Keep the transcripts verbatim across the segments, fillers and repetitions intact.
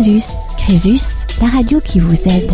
Crésus. Crésus, la radio qui vous aide.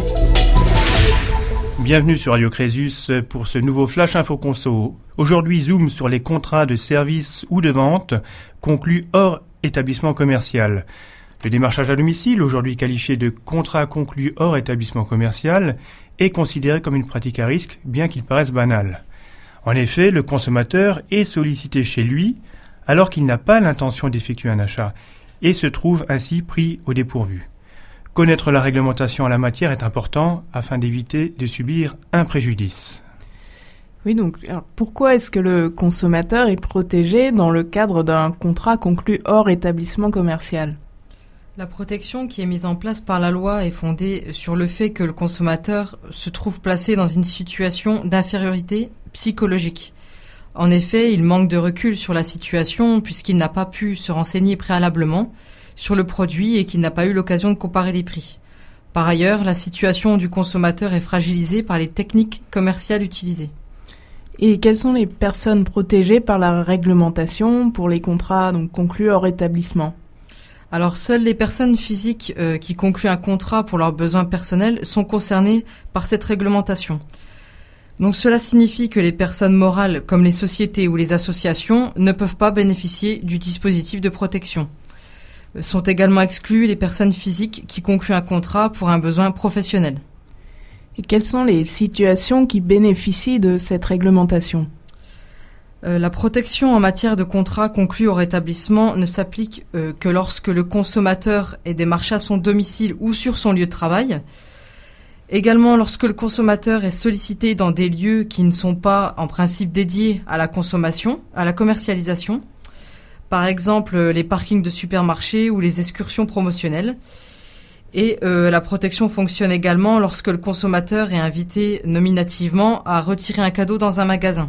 Bienvenue sur Radio Crésus pour ce nouveau Flash Info Conso. Aujourd'hui, zoom sur les contrats de service ou de vente conclus hors établissement commercial. Le démarchage à domicile, aujourd'hui qualifié de contrat conclu hors établissement commercial, est considéré comme une pratique à risque, bien qu'il paraisse banal. En effet, le consommateur est sollicité chez lui alors qu'il n'a pas l'intention d'effectuer un achat et se trouve ainsi pris au dépourvu. Connaître la réglementation en la matière est important afin d'éviter de subir un préjudice. Oui, donc alors pourquoi est-ce que le consommateur est protégé dans le cadre d'un contrat conclu hors établissement commercial ? La protection qui est mise en place par la loi est fondée sur le fait que le consommateur se trouve placé dans une situation d'infériorité psychologique. En effet, il manque de recul sur la situation puisqu'il n'a pas pu se renseigner préalablement sur le produit et qu'il n'a pas eu l'occasion de comparer les prix. Par ailleurs, la situation du consommateur est fragilisée par les techniques commerciales utilisées. Et quelles sont les personnes protégées par la réglementation pour les contrats donc conclus hors établissement ? Alors, seules les personnes physiques euh, qui concluent un contrat pour leurs besoins personnels sont concernées par cette réglementation. Donc, cela signifie que les personnes morales, comme les sociétés ou les associations, ne peuvent pas bénéficier du dispositif de protection. Sont également exclues les personnes physiques qui concluent un contrat pour un besoin professionnel. Et quelles sont les situations qui bénéficient de cette réglementation ? Euh, la protection en matière de contrat conclu hors établissement ne s'applique euh, que lorsque le consommateur est démarché à son domicile ou sur son lieu de travail. Également lorsque le consommateur est sollicité dans des lieux qui ne sont pas en principe dédiés à la consommation, à la commercialisation. Par exemple, les parkings de supermarchés ou les excursions promotionnelles. Et euh, la protection fonctionne également lorsque le consommateur est invité nominativement à retirer un cadeau dans un magasin.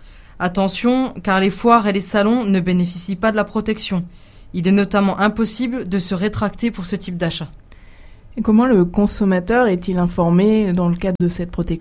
Attention, car les foires et les salons ne bénéficient pas de la protection. Il est notamment impossible de se rétracter pour ce type d'achat. Et comment le consommateur est-il informé dans le cadre de cette protection ?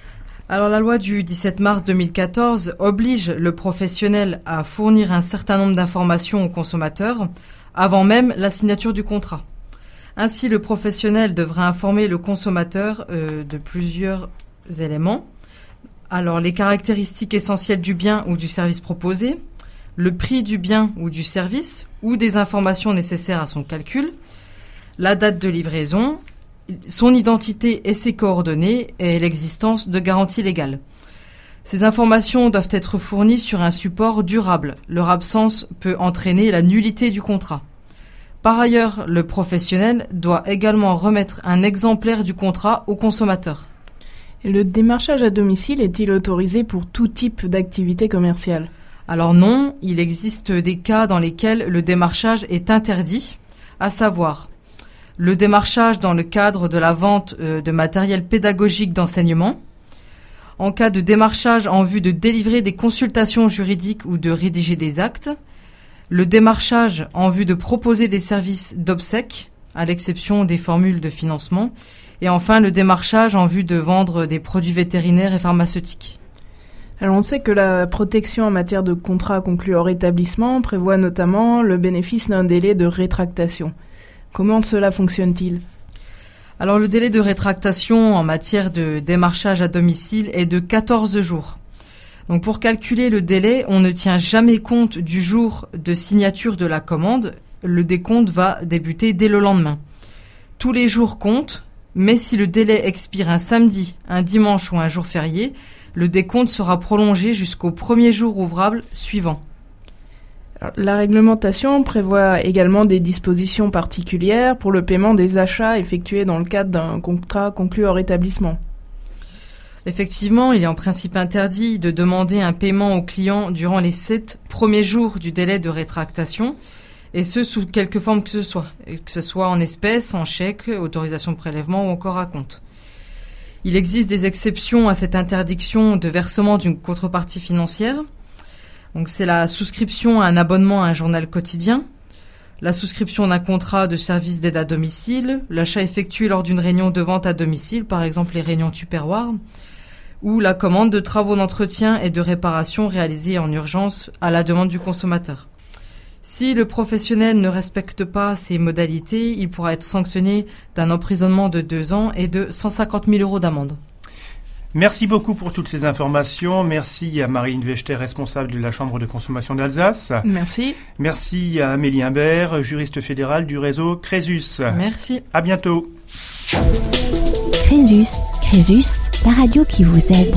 Alors la loi du dix-sept mars deux mille quatorze oblige le professionnel à fournir un certain nombre d'informations au consommateur avant même la signature du contrat. Ainsi, le professionnel devra informer le consommateur euh, de plusieurs éléments. Alors les caractéristiques essentielles du bien ou du service proposé, le prix du bien ou du service ou des informations nécessaires à son calcul, la date de livraison, son identité et ses coordonnées et l'existence de garanties légales. Ces informations doivent être fournies sur un support durable. Leur absence peut entraîner la nullité du contrat. Par ailleurs, le professionnel doit également remettre un exemplaire du contrat au consommateur. Et le démarchage à domicile est-il autorisé pour tout type d'activité commerciale ? Alors non, il existe des cas dans lesquels le démarchage est interdit, à savoir le démarchage dans le cadre de la vente de matériel pédagogique d'enseignement, en cas de démarchage en vue de délivrer des consultations juridiques ou de rédiger des actes, le démarchage en vue de proposer des services d'obsèques, à l'exception des formules de financement, et enfin le démarchage en vue de vendre des produits vétérinaires et pharmaceutiques. Alors on sait que la protection en matière de contrat conclu hors établissement prévoit notamment le bénéfice d'un délai de rétractation. Comment cela fonctionne-t-il ? Alors le délai de rétractation en matière de démarchage à domicile est de quatorze jours. Donc pour calculer le délai, on ne tient jamais compte du jour de signature de la commande. Le décompte va débuter dès le lendemain. Tous les jours comptent, mais si le délai expire un samedi, un dimanche ou un jour férié, le décompte sera prolongé jusqu'au premier jour ouvrable suivant. La réglementation prévoit également des dispositions particulières pour le paiement des achats effectués dans le cadre d'un contrat conclu hors établissement. Effectivement, il est en principe interdit de demander un paiement au client durant les sept premiers jours du délai de rétractation, et ce sous quelque forme que ce soit, que ce soit en espèces, en chèque, autorisation de prélèvement ou encore à compte. Il existe des exceptions à cette interdiction de versement d'une contrepartie financière. Donc c'est la souscription à un abonnement à un journal quotidien, la souscription d'un contrat de service d'aide à domicile, l'achat effectué lors d'une réunion de vente à domicile, par exemple les réunions Tupperware, ou la commande de travaux d'entretien et de réparation réalisés en urgence à la demande du consommateur. Si le professionnel ne respecte pas ces modalités, il pourra être sanctionné d'un emprisonnement de deux ans et de cent cinquante mille euros d'amende. Merci beaucoup pour toutes ces informations. Merci à Marine Vechter, responsable de la Chambre de consommation d'Alsace. Merci. Merci à Amélie Imbert, juriste fédérale du réseau Crésus. Merci. À bientôt. Crésus, Crésus, la radio qui vous aide.